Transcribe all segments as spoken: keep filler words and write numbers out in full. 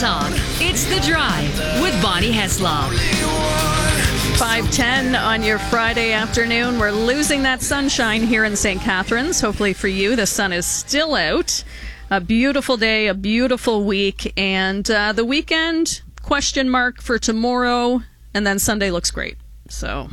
Talk. It's The Drive with Bonnie Heslop. five ten on your Friday afternoon. We're losing that sunshine here in Saint Catharines. Hopefully for you, the sun is still out. A beautiful day, a beautiful week, and uh, the weekend, question mark for tomorrow, and then Sunday looks great. So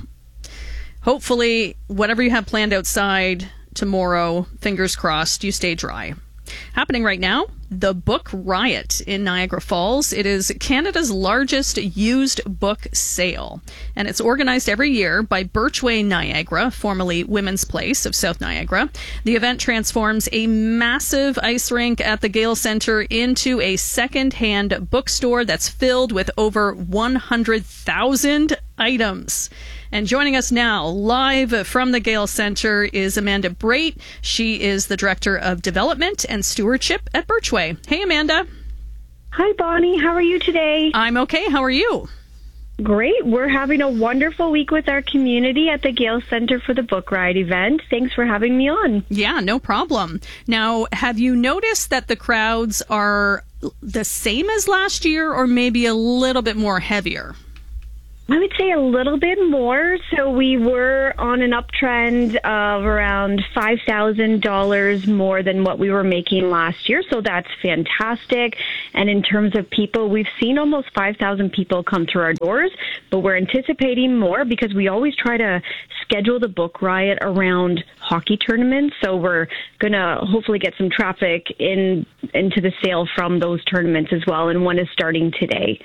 hopefully whatever you have planned outside tomorrow, fingers crossed, you stay dry. Happening right now, the Book Riot in Niagara Falls. It is Canada's largest used book sale, and it's organized every year by Birchway Niagara, formerly Women's Place of South Niagara. The event transforms a massive ice rink at the Gale Centre into a second-hand bookstore that's filled with over one hundred thousand items. And joining us now, live from the Gale Centre, is Amanda Brait. She is the Director of Development and Stewardship at Birchway. Hey, Amanda. Hi, Bonnie. How are you today? I'm okay. How are you? Great. We're having a wonderful week with our community at the Gale Centre for the Book Riot event. Thanks for having me on. Yeah, no problem. Now, have you noticed that the crowds are the same as last year or maybe a little bit more heavier? I would say a little bit more. So we were on an uptrend of around five thousand dollars more than what we were making last year. So that's fantastic. And in terms of people, we've seen almost five thousand people come through our doors, but we're anticipating more because we always try to schedule the Book Riot around hockey tournaments. So we're going to hopefully get some traffic in into the sale from those tournaments as well. And one is starting today.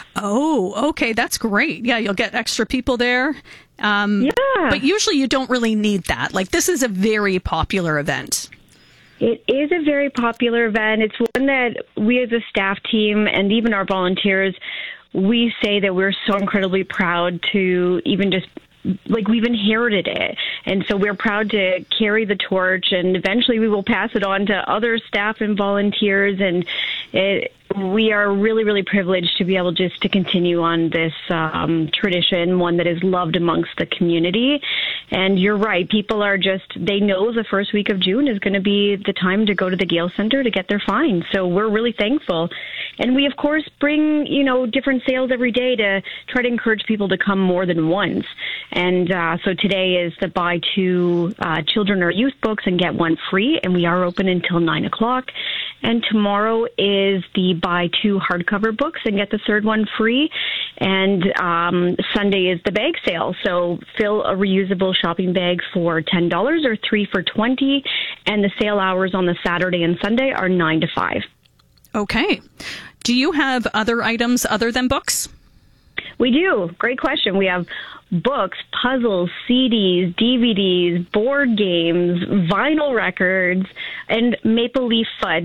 Oh, okay. That's great. Yeah, you'll get extra people there. Um, yeah. But usually you don't really need that. Like, this is a very popular event. It is a very popular event. It's one that we as a staff team and even our volunteers, we say that we're so incredibly proud to even just like we've inherited it. And so we're proud to carry the torch, and eventually we will pass it on to other staff and volunteers. And it, we are really, really privileged to be able just to continue on this um, tradition, one that is loved amongst the community. And you're right. People are just, they know the first week of June is going to be the time to go to the Gale Centre to get their finds. So we're really thankful. And we, of course, bring, you know, different sales every day to try to encourage people to come more than once. And uh, so today is the buy two uh, children or youth books and get one free, and we are open until nine o'clock. And tomorrow is the buy two hardcover books and get the third one free. And um, Sunday is the bag sale. So fill a reusable shopping bag for ten dollars or three for twenty dollars. And the sale hours on the Saturday and Sunday are nine to five. Okay. Do you have other items other than books? We do. Great question. We have books, puzzles, C Ds, D V Ds, board games, vinyl records, and Maple Leaf Fudge.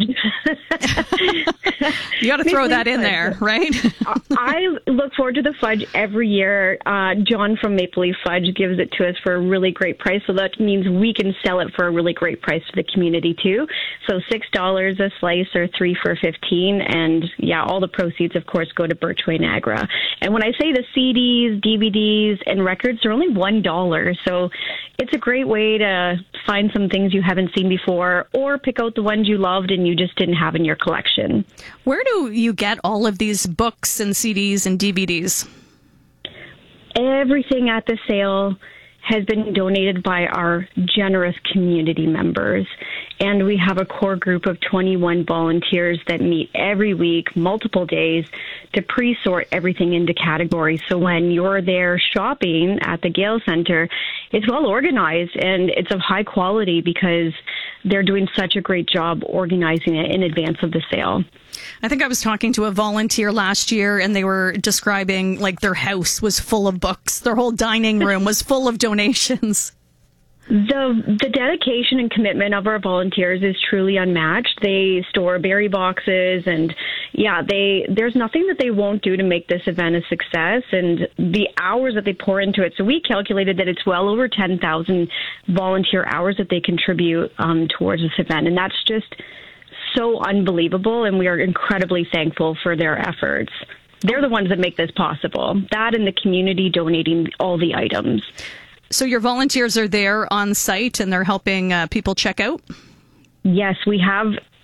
You got to throw that in there, right? I look forward to the fudge every year. Uh, John from Maple Leaf Fudge gives it to us for a really great price, so that means we can sell it for a really great price to the community too. So six dollars a slice or three for fifteen, and yeah, all the proceeds, of course, go to Birchway Niagara. And when I say the C Ds, D V Ds, and records are only one dollar, so it's a great way to find some things you haven't seen before or pick out the ones you loved and you just didn't have in your collection. Where do you get all of these books and C Ds and D V Ds? Everything at the sale has been donated by our generous community members. And we have a core group of twenty-one volunteers that meet every week, multiple days, to pre-sort everything into categories. So when you're there shopping at the Gale Centre, it's well organized and it's of high quality because they're doing such a great job organizing it in advance of the sale. I think I was talking to a volunteer last year and they were describing like their house was full of books. Their whole dining room was full of donations. The the dedication and commitment of our volunteers is truly unmatched. They store berry boxes and yeah, they there's nothing that they won't do to make this event a success, and the hours that they pour into it. So we calculated that it's well over ten thousand volunteer hours that they contribute um, towards this event, and that's just so unbelievable, and we are incredibly thankful for their efforts. They're the ones that make this possible. That and the community donating all the items. So your volunteers are there on site and they're helping uh, people check out? Yes, we have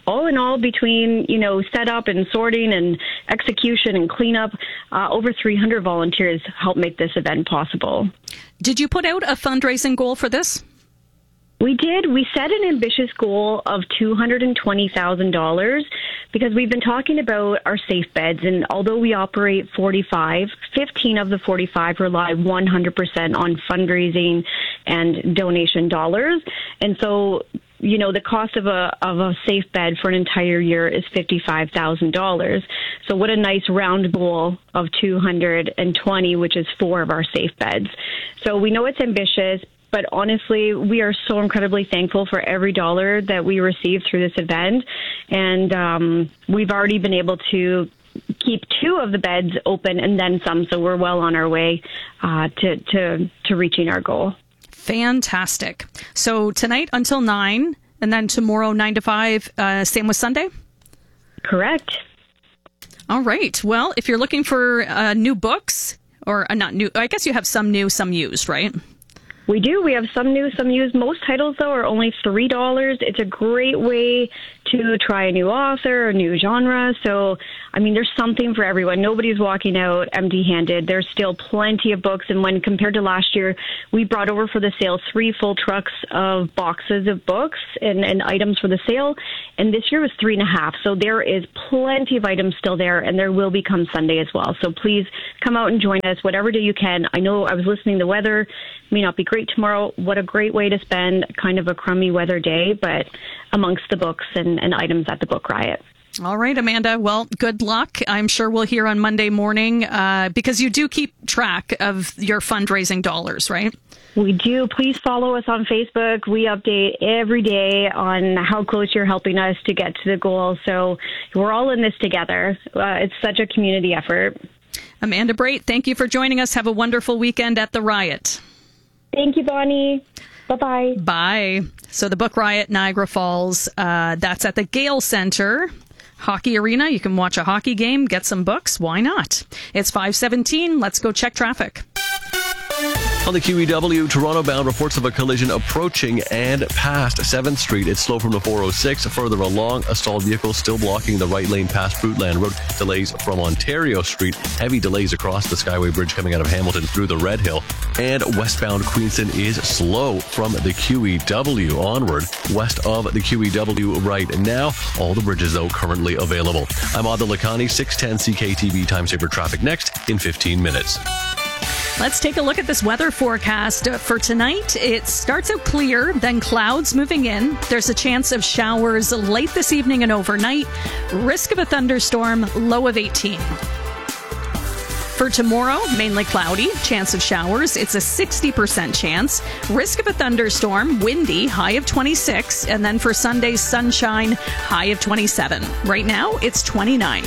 all in all, between, you know, setup and sorting and execution and cleanup, uh, over three hundred volunteers helped make this event possible. Did you put out a fundraising goal for this? We did. We set an ambitious goal of two hundred twenty thousand dollars because we've been talking about our safe beds. And although we operate forty-five, fifteen of the forty-five rely one hundred percent on fundraising and donation dollars. And so, you know, the cost of a of a safe bed for an entire year is fifty-five thousand dollars. So what a nice round goal of two hundred twenty, which is four of our safe beds. So we know it's ambitious, but honestly, we are so incredibly thankful for every dollar that we receive through this event. And um, we've already been able to keep two of the beds open and then some. So we're well on our way uh, to, to, to reaching our goal. Fantastic. So tonight until nine, and then tomorrow nine to five, uh, same with Sunday? Correct. All right. Well, if you're looking for uh, new books, or uh, not new, I guess you have some new, some used, right? We do. We have some new, some used. Most titles, though, are only three dollars. It's a great way to try a new author, a new genre. So, I mean, there's something for everyone. Nobody's walking out empty-handed. There's still plenty of books. And when compared to last year, we brought over for the sale three full trucks of boxes of books and, and items for the sale. And this year was three and a half. So there is plenty of items still there, and there will be come Sunday as well. So please come out and join us whatever day you can. I know I was listening to the weather. It may not be great tomorrow. What a great way to spend kind of a crummy weather day, but amongst the books and, and items at the Book Riot. All right, Amanda. Well, good luck. I'm sure we'll hear on Monday morning uh, because you do keep track of your fundraising dollars, right? We do. Please follow us on Facebook. We update every day on how close you're helping us to get to the goal. So we're all in this together. Uh, it's such a community effort. Amanda Brait, thank you for joining us. Have a wonderful weekend at the Riot. Thank you, Bonnie. Bye-bye. Bye. So the Book Riot, Niagara Falls, uh, that's at the Gale Center Hockey Arena. You can watch a hockey game, get some books. Why not? It's five seventeen. Let's go check traffic. On the Q E W, Toronto-bound, reports of a collision approaching and past seventh Street. It's slow from the four oh six. Further along, a stalled vehicle still blocking the right lane past Fruitland Road. Delays from Ontario Street. Heavy delays across the Skyway Bridge coming out of Hamilton through the Red Hill. And westbound Queenston is slow from the Q E W onward. West of the Q E W right now. All the bridges, though, currently available. I'm Adil Lakhani, six ten C K T V Time Saver Traffic next in fifteen minutes. Let's take a look at this weather forecast for tonight. It starts out clear, then clouds moving in. There's a chance of showers late this evening and overnight. Risk of a thunderstorm, low of eighteen. For tomorrow, mainly cloudy, chance of showers. It's a sixty percent chance. Risk of a thunderstorm, windy, high of twenty-six. And then for Sunday, sunshine, high of twenty-seven. Right now, it's twenty-nine.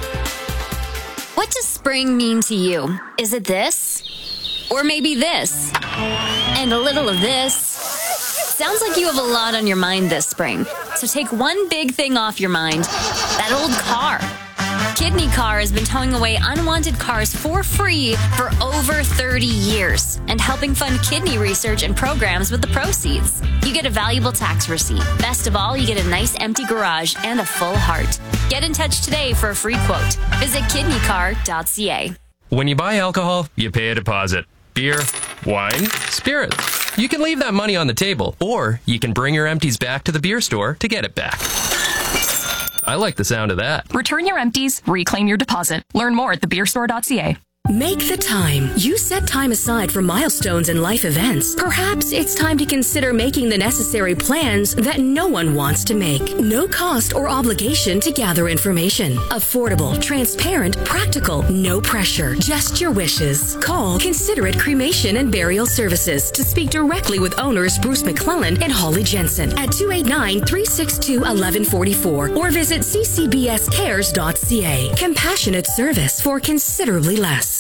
What does spring mean to you? Is it this? Or maybe this? And a little of this? Sounds like you have a lot on your mind this spring. So take one big thing off your mind. That old car. Kidney Car has been towing away unwanted cars for free for over thirty years and helping fund kidney research and programs with the proceeds. You get a valuable tax receipt. Best of all, you get a nice empty garage and a full heart. Get in touch today for a free quote. Visit kidney car dot c a. When you buy alcohol, you pay a deposit. Beer, wine, spirits. You can leave that money on the table, or you can bring your empties back to the beer store to get it back. I like the sound of that. Return your empties, reclaim your deposit. Learn more at the beer store dot c a. Make the time. You set time aside for milestones and life events. Perhaps it's time to consider making the necessary plans that no one wants to make. No cost or obligation to gather information. Affordable, transparent, practical, no pressure. Just your wishes. Call Considerate Cremation and Burial Services to speak directly with owners Bruce McClellan and Holly Jensen at two eight nine, three six two, one one four four or visit c c b s cares dot c a. Compassionate service for considerably less.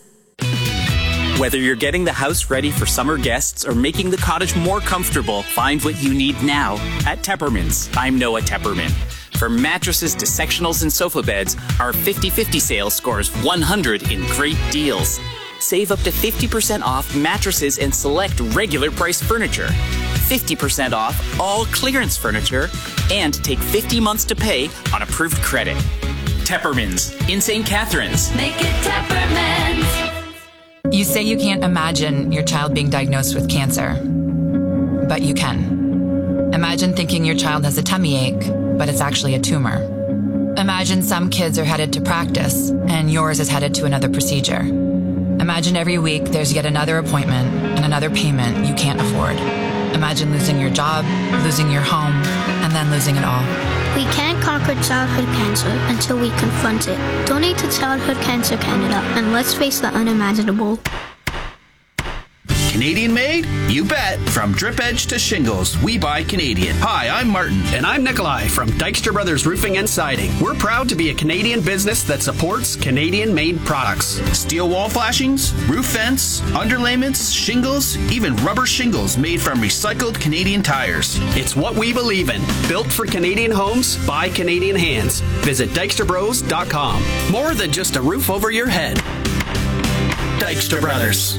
Whether you're getting the house ready for summer guests or making the cottage more comfortable, find what you need now at Tepperman's. I'm Noah Tepperman. From mattresses to sectionals and sofa beds, our fifty fifty sale scores one hundred in great deals. Save up to fifty percent off mattresses and select regular price furniture. fifty percent off all clearance furniture and take fifty months to pay on approved credit. Teppermans in Saint Catharines. Make it Teppermans. You say you can't imagine your child being diagnosed with cancer, but you can. Imagine thinking your child has a tummy ache, but it's actually a tumor. Imagine some kids are headed to practice and yours is headed to another procedure. Imagine every week there's yet another appointment and another payment you can't afford. Imagine losing your job, losing your home, and then losing it all. We can't conquer childhood cancer until we confront it. Donate to Childhood Cancer Canada and let's face the unimaginable. Canadian made? You bet. From drip edge to shingles, we buy Canadian. Hi, I'm Martin. And I'm Nikolai from Dykstra Brothers Roofing and Siding. We're proud to be a Canadian business that supports Canadian-made products. Steel wall flashings, roof vents, underlayments, shingles, even rubber shingles made from recycled Canadian tires. It's what we believe in. Built for Canadian homes by Canadian hands. Visit dykstra bros dot com. More than just a roof over your head. Dykstra Brothers.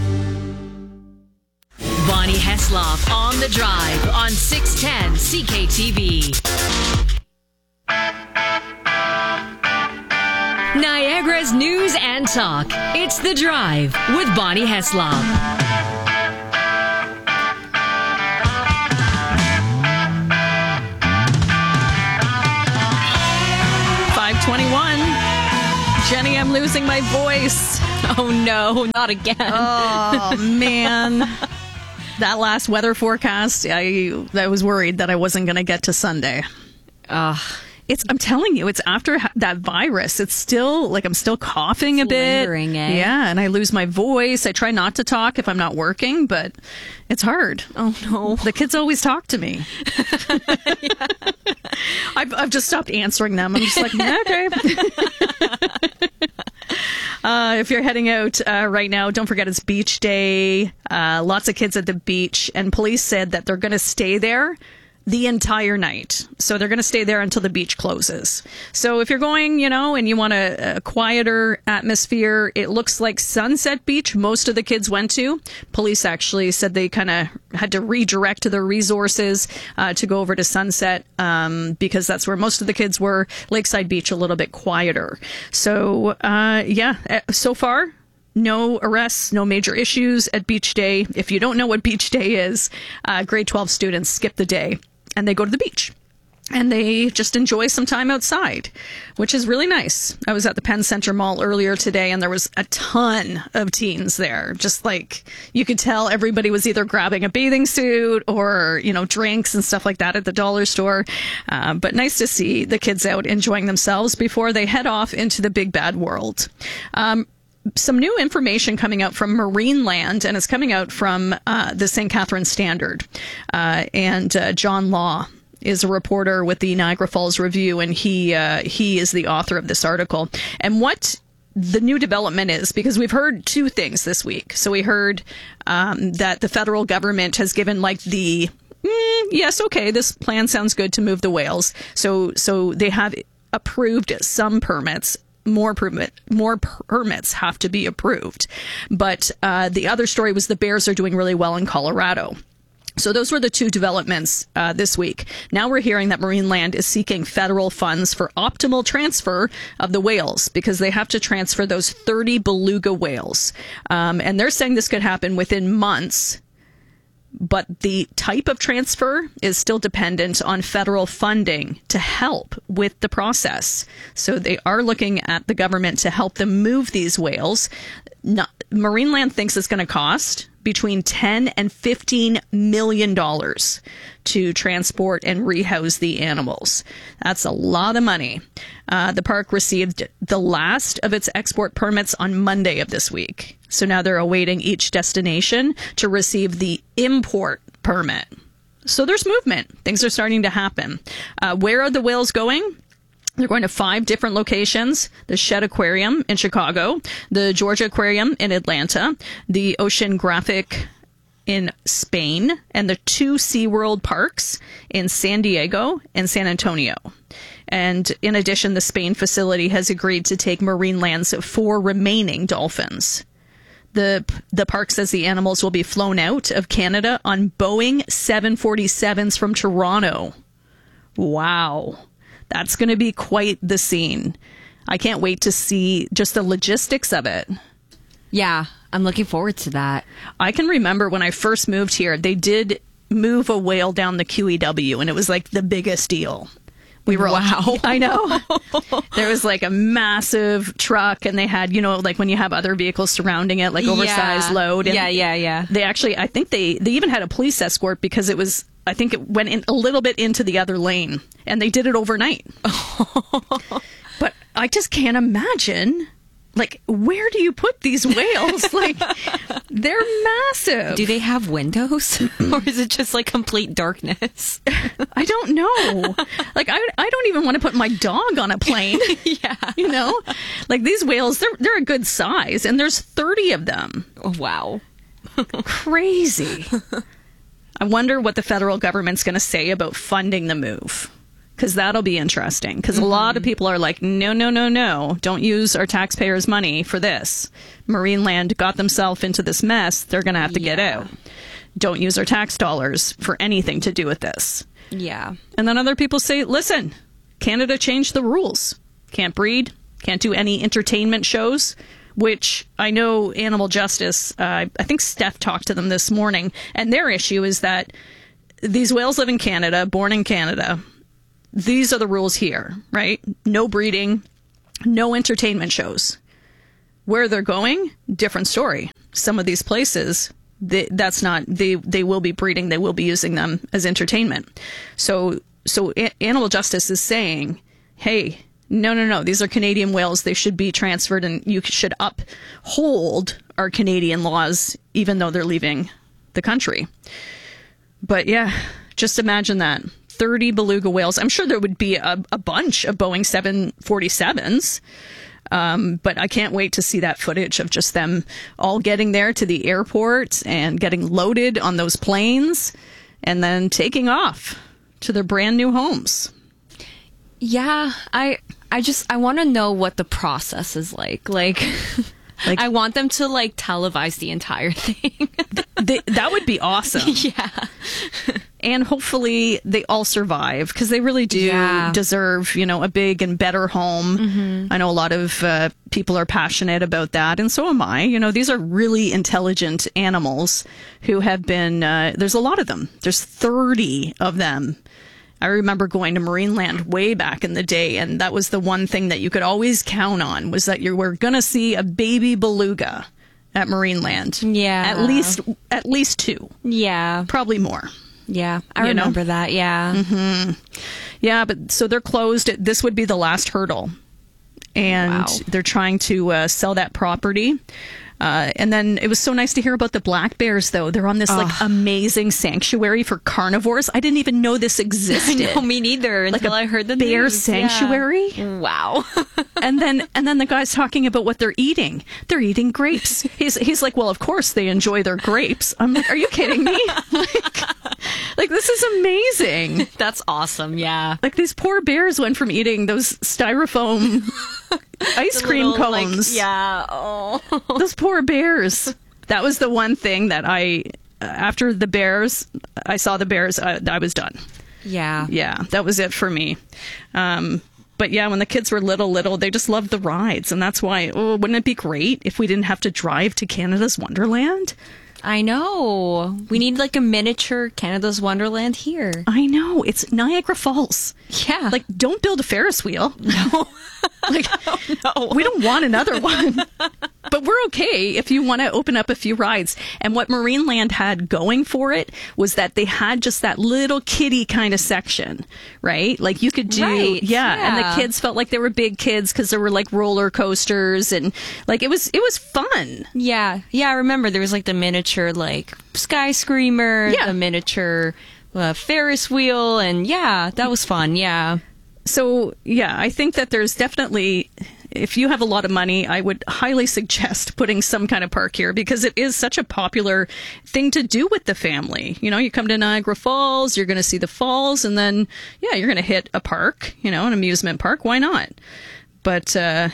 Bonnie Hesloff on the drive on six ten C K T V. Niagara's news and talk. It's The Drive with Bonnie Hesloff. five twenty-one. Jenny, I'm losing my voice. Oh no, not again. Oh man. That last weather forecast, I I was worried that I wasn't going to get to Sunday. Uh, it's I'm telling you, it's after that virus. It's still like I'm still coughing it's a bit. Lingering, eh? Yeah, and I lose my voice. I try not to talk if I'm not working, but it's hard. Oh no, the kids always talk to me. I've I've just stopped answering them. I'm just like, okay. Uh, if you're heading out uh, right now, don't forget it's beach day. Uh, lots of kids at the beach, and police said that they're going to stay there the entire night. So they're going to stay there until the beach closes. So if you're going, you know, and you want a, a quieter atmosphere, it looks like Sunset Beach, most of the kids went to. Police actually said they kind of had to redirect their resources uh, to go over to Sunset um, because that's where most of the kids were. Lakeside Beach, a little bit quieter. So, uh, yeah, so far, no arrests, no major issues at Beach Day. If you don't know what Beach Day is, uh, grade twelve students skip the day and they go to the beach and they just enjoy some time outside, which is really nice. I was at the Penn Center Mall earlier today and there was a ton of teens there. Just like you could tell everybody was either grabbing a bathing suit or, you know, drinks and stuff like that at the dollar store. Uh, but nice to see the kids out enjoying themselves before they head off into the big bad world. Um, Some new information coming out from Marineland, and it's coming out from uh, the Saint Catharines Standard. Uh, and uh, John Law is a reporter with the Niagara Falls Review, and he uh, he is the author of this article. And what the new development is, because we've heard two things this week. So we heard um, that the federal government has given like the, mm, yes, okay, this plan sounds good to move the whales. So so they have approved some permits. More permit, more permits have to be approved. But uh, the other story was the bears are doing really well in Colorado. So those were the two developments uh, this week. Now we're hearing that Marineland is seeking federal funds for optimal transfer of the whales because they have to transfer those thirty beluga whales. Um, and they're saying this could happen within months. But the type of transfer is still dependent on federal funding to help with the process. So they are looking at the government to help them move these whales. Not, Marineland thinks it's going to cost between ten and fifteen million dollars to transport and rehouse the animals. That's a lot of money. Uh, the park received the last of its export permits on Monday of this week. So now they're awaiting each destination to receive the import permit. So there's movement. Things are starting to happen. Uh, where are the whales going? They're going to five different locations. The Shedd Aquarium in Chicago, the Georgia Aquarium in Atlanta, the Oceanographic in Spain, and the two SeaWorld parks in San Diego and San Antonio. And in addition, the Spain facility has agreed to take Marineland's four remaining dolphins. The the park says the animals will be flown out of Canada on Boeing seven forty-sevens from Toronto. Wow. That's going to be quite the scene. I can't wait to see just the logistics of it. Yeah, I'm looking forward to that. I can remember when I first moved here, they did move a whale down the Q E W, and it was like the biggest deal. We were wow. all, I know. There was like a massive truck, and they had, you know, like when you have other vehicles surrounding it, like oversized yeah. load. And yeah, yeah, yeah. They actually, I think they, they even had a police escort because it was, I think it went in a little bit into the other lane, and they did it overnight. But I just can't imagine, like, where do you put these whales? Like, they're massive. Do they have windows? Or is it just like complete darkness? I don't know. Like, I, I don't even want to put my dog on a plane. Yeah. You know? Like, these whales, they're, they're a good size, and there's thirty of them. Oh, wow. Crazy. I wonder what the federal government's going to say about funding the move. Because that'll be interesting. Because mm-hmm. a lot of people are like, no, no, no, no. Don't use our taxpayers' money for this. Marineland got themselves into this mess. They're going to have to yeah. get out. Don't use our tax dollars for anything to do with this. Yeah. And then other people say, listen, Canada changed the rules. Can't breed. Can't do any entertainment shows. Which I know Animal Justice, uh, I think Steph talked to them this morning. And their issue is that these whales live in Canada, born in Canada. These are the rules here, right? No breeding, no entertainment shows. Where they're going, different story. Some of these places, they, that's not, they, they will be breeding, they will be using them as entertainment. So, so A- Animal Justice is saying, hey, no, no, no, these are Canadian whales. They should be transferred, and you should uphold our Canadian laws, even though they're leaving the country. But yeah, just imagine that. thirty beluga whales. I'm sure there would be a, a bunch of Boeing seven forty-sevens, um, but I can't wait to see that footage of just them all getting there to the airport and getting loaded on those planes and then taking off to their brand new homes. Yeah, I I just, I want to know what the process is like. Like... Like, I want them to, like, televise the entire thing. they, that would be awesome. Yeah. And hopefully they all survive, because they really do yeah. deserve, you know, a big and better home. Mm-hmm. I know a lot of uh, people are passionate about that, and so am I. You know, these are really intelligent animals who have been, uh, there's a lot of them. There's thirty of them. I remember going to Marineland way back in the day, and that was the one thing that you could always count on, was that you were going to see a baby beluga at Marineland. Yeah. At least at least two. Yeah. Probably more. Yeah. I you remember know? that. Yeah. Mm-hmm. Yeah, but so they're closed. This would be the last hurdle. And wow. they're trying to uh, sell that property. Uh, and then it was so nice to hear about the black bears, though. They're on this like oh. amazing sanctuary for carnivores. I didn't even know this existed. No, me neither. Until like I heard the bear news. sanctuary. Yeah. Wow. and then and then the guy's talking about what they're eating. They're eating grapes. He's he's like, well, of course they enjoy their grapes. I'm like, are you kidding me? like, like this is amazing. That's awesome. Yeah. Like these poor bears went from eating those styrofoam ice the cream little, cones. Like, yeah. Oh. Those poor bears. That was the one thing that I, after the bears, I saw the bears, I, I was done. Yeah. Yeah, that was it for me. Um, but yeah, when the kids were little, little, they just loved the rides. And that's why, oh, wouldn't it be great if we didn't have to drive to Canada's Wonderland? I know. We need like a miniature Canada's Wonderland here. I know. It's Niagara Falls. Yeah. Like, don't build a Ferris wheel. No. Like, no. We don't want another one. But we're okay if you want to open up a few rides. And what Marineland had going for it was that they had just that little kiddie kind of section, right? Like you could do, right. yeah, yeah. And the kids felt like they were big kids because there were like roller coasters and like it was it was fun. Yeah, yeah. I remember there was like the miniature like Sky Screamer, yeah. the miniature uh, Ferris wheel, and yeah, that was fun. Yeah. So yeah, I think that there's definitely. If you have a lot of money, I would highly suggest putting some kind of park here because it is such a popular thing to do with the family. You know, you come to Niagara Falls, you're going to see the falls, and then, yeah, you're going to hit a park, you know, an amusement park. Why not? But, uh,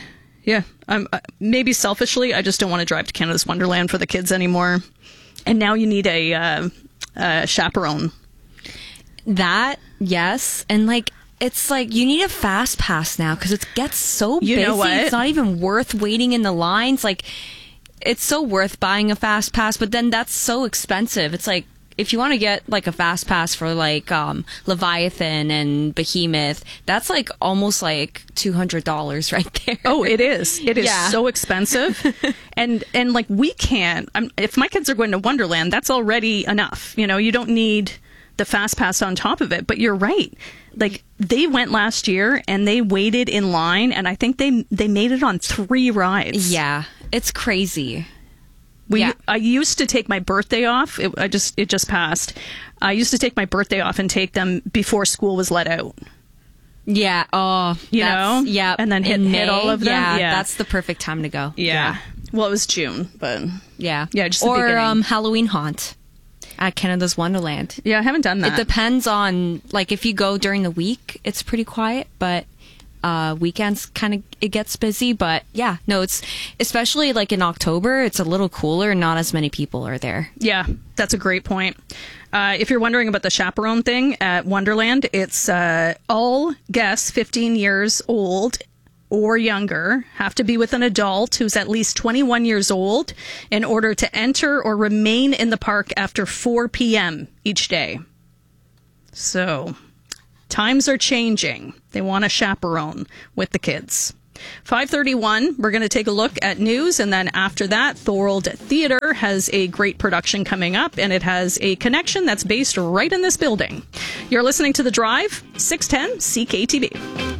Yeah. Um, uh, maybe selfishly, I just don't want to drive to Canada's Wonderland for the kids anymore. And now you need a, uh, a chaperone. That, yes. And like, it's like you need a fast pass now because it gets so You busy. know what? It's not even worth waiting in the lines. Like, it's so worth buying a fast pass, but then that's so expensive. It's like, if you want to get like a fast pass for like um, Leviathan and Behemoth, that's like almost like two hundred dollars right there. Oh, it is. It is Yeah. so expensive. and and like we can't, I'm, if my kids are going to Wonderland, that's already enough. You know, you don't need the fast pass on top of it. But you're right. Like they went last year and they waited in line, and I think they they made it on three rides. Yeah, it's crazy. We, Yeah. I used to take my birthday off. It, I just it just passed. I used to take my birthday off and take them before school was let out. Yeah. Oh, You that's- know? Yeah. And then hit- in hit May, all of them? Yeah, Yeah. that's the perfect time to go. Yeah. Well, it was June, but Yeah. yeah, just the or beginning. um, Halloween Haunt at Canada's Wonderland. Yeah, I haven't done that. It depends on, like, if you go during the week, it's pretty quiet, but uh, weekends kind of, it gets busy. But yeah, no, it's, especially like in October, it's a little cooler and not as many people are there. Yeah, that's a great point. Uh, if you're wondering about the chaperone thing at Wonderland, it's uh, all guests fifteen years old or younger have to be with an adult who's at least twenty-one years old in order to enter or remain in the park after four p.m. each day. So, times are changing. They want a chaperone with the kids. five thirty-one, we're going to take a look at news, and then after that, Thorold Theatre has a great production coming up, and it has a connection that's based right in this building. You're listening to The Drive, six ten C K T V.